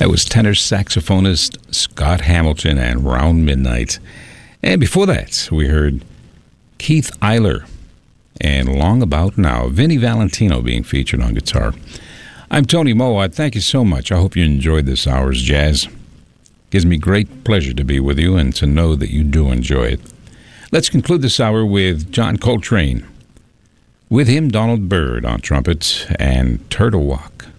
That was tenor saxophonist Scott Hamilton and Round Midnight. And before that, we heard Keith Eiler and Long About Now. Vinnie Valentino being featured on guitar. I'm Tony Mowatt. Thank you so much. I hope you enjoyed this hour's jazz. Gives me great pleasure to be with you and to know that you do enjoy it. Let's conclude this hour with John Coltrane. With him, Donald Byrd on trumpet and Turtle Walk.